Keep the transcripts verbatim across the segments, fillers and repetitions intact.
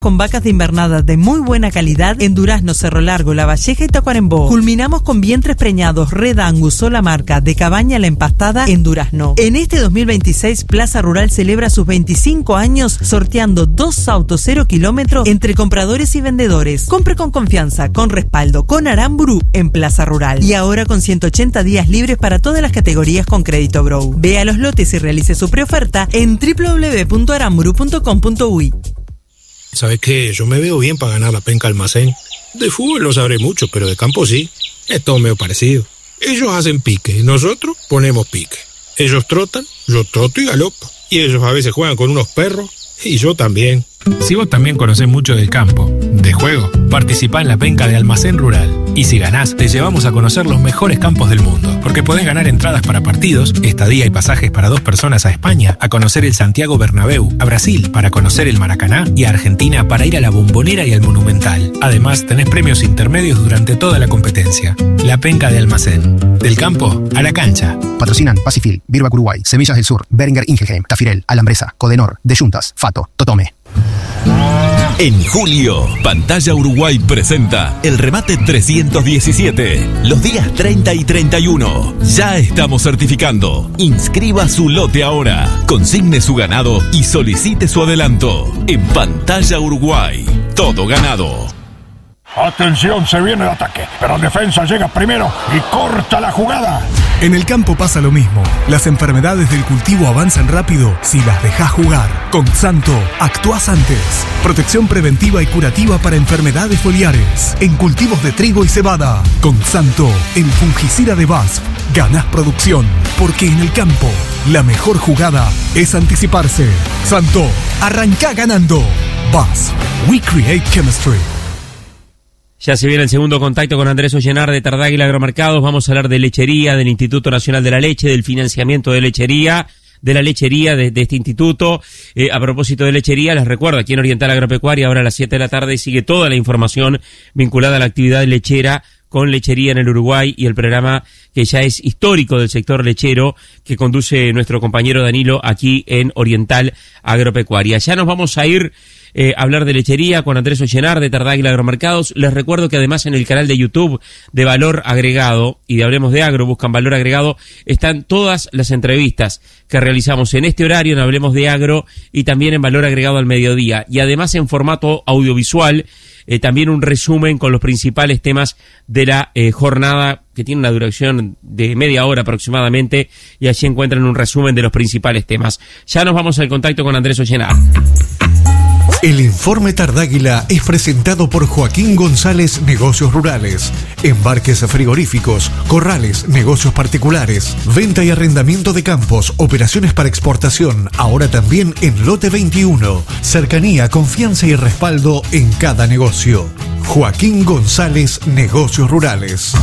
Con vacas de invernada de muy buena calidad en Durazno, Cerro Largo, La Valleja y Tacuarembó. Culminamos con vientres preñados Red Angus, sola marca, de Cabaña La Empastada en Durazno. En este dos mil veintiséis, Plaza Rural celebra sus veinticinco años sorteando dos autos cero kilómetros entre compradores y vendedores. Compre con confianza, con respaldo, con Aramburu en Plaza Rural. Y ahora con ciento ochenta días libres para todas las categorías con Crédito Bro. Vea los lotes y realice su preoferta en doble u doble u doble u punto aramburu punto com punto uy. ¿Sabes qué? Yo me veo bien para ganar la penca almacén. De fútbol no sabré mucho, pero de campo sí. Es todo medio parecido. Ellos hacen pique y nosotros ponemos pique. Ellos trotan, yo troto y galopo. Y ellos a veces juegan con unos perros y yo también. Si vos también conocés mucho del campo, de juego, participá en la penca de Almacén Rural. Y si ganás, te llevamos a conocer los mejores campos del mundo. Porque podés ganar entradas para partidos, estadía y pasajes para dos personas a España, a conocer el Santiago Bernabéu, a Brasil para conocer el Maracaná y a Argentina para ir a la Bombonera y al Monumental. Además, tenés premios intermedios durante toda la competencia. La penca de Almacén. Del campo a la cancha. Patrocinan Pacifil, Birbac Uruguay, Semillas del Sur, Beringer Ingelheim, Tafirel, Alambresa, Codenor, De Juntas, Fato, Totome. En julio, Pantalla Uruguay presenta el remate trescientos diecisiete. Los días treinta y treinta y uno. Ya estamos certificando. Inscriba su lote ahora. Consigne su ganado y solicite su adelanto. En Pantalla Uruguay. Todo ganado. Atención, se viene el ataque, pero defensa llega primero y corta la jugada. En el campo pasa lo mismo. Las enfermedades del cultivo avanzan rápido si las dejas jugar. Con Santo, actuás antes. Protección preventiva y curativa para enfermedades foliares. En cultivos de trigo y cebada. Con Santo, el fungicida de B A S F. Ganás producción, porque en el campo, la mejor jugada es anticiparse. Santo, arrancá ganando. B A S F. We create chemistry. Ya se viene el segundo contacto con Andrés Ollenar de Tardáguila Agromercados. Vamos a hablar de lechería, del Instituto Nacional de la Leche, del financiamiento de lechería, de la lechería de, de este instituto. Eh, a propósito de lechería, les recuerdo, aquí en Oriental Agropecuaria, ahora a las siete de la tarde, sigue toda la información vinculada a la actividad lechera con lechería en el Uruguay y el programa que ya es histórico del sector lechero que conduce nuestro compañero Danilo aquí en Oriental Agropecuaria. Ya nos vamos a ir Eh, hablar de lechería con Andrés Ollenar de Tardáguila Agromercados. Les recuerdo que además en el canal de YouTube de Valor Agregado y de Hablemos de Agro, buscan Valor Agregado, están todas las entrevistas que realizamos en este horario en Hablemos de Agro y también en Valor Agregado al mediodía. Y además en formato audiovisual, eh, también un resumen con los principales temas de la eh, jornada, que tiene una duración de media hora aproximadamente, y allí encuentran un resumen de los principales temas. Ya nos vamos al contacto con Andrés Ollenar. El informe Tardáguila es presentado por Joaquín González Negocios Rurales. Embarques frigoríficos, corrales, negocios particulares, venta y arrendamiento de campos, operaciones para exportación, ahora también en Lote veintiuno. Cercanía, confianza y respaldo en cada negocio. Joaquín González Negocios Rurales.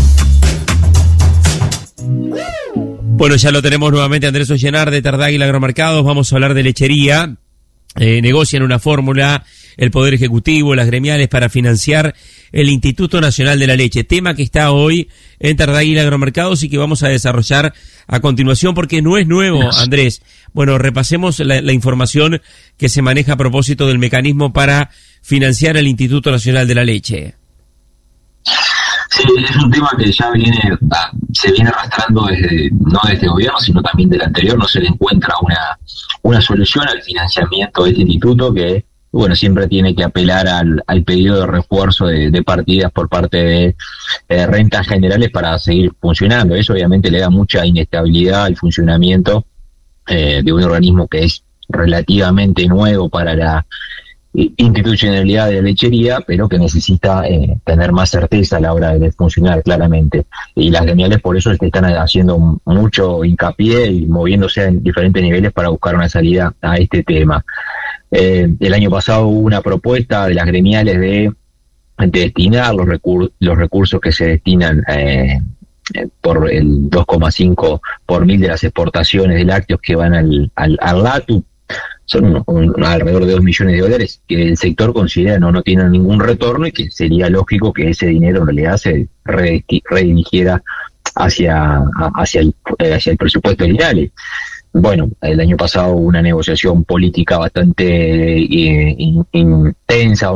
Bueno, ya lo tenemos nuevamente Andrés Ollenar de Tardáguila Agromercados. Vamos a hablar de lechería. Eh, negocian una fórmula el Poder Ejecutivo, las gremiales, para financiar el Instituto Nacional de la Leche, tema que está hoy en Tardáguila Agromercados y que vamos a desarrollar a continuación porque no es nuevo, Andrés. Bueno, repasemos la, la información que se maneja a propósito del mecanismo para financiar el Instituto Nacional de la Leche. Sí, es un tema que ya viene, se viene arrastrando desde, no de este gobierno, sino también del anterior. No se le encuentra una, una solución al financiamiento de este instituto que, bueno, siempre tiene que apelar al, al pedido de refuerzo de, de partidas por parte de eh, rentas generales para seguir funcionando. Eso obviamente le da mucha inestabilidad al funcionamiento eh, de un organismo que es relativamente nuevo para la institucionalidad de la lechería, pero que necesita eh, tener más certeza a la hora de funcionar claramente. Y las gremiales por eso están haciendo mucho hincapié y moviéndose en diferentes niveles para buscar una salida a este tema. Eh, el año pasado hubo una propuesta de las gremiales de, de destinar los, recur- los recursos que se destinan eh, por el dos coma cinco por mil de las exportaciones de lácteos que van al, al, al LATU. Son un, un, alrededor de dos millones de dólares que el sector considera no, no tienen ningún retorno y que sería lógico que ese dinero en realidad se redirigiera hacia, hacia, el, hacia el presupuesto del I N A L E. bueno, el año pasado hubo una negociación política bastante eh, in, intensa,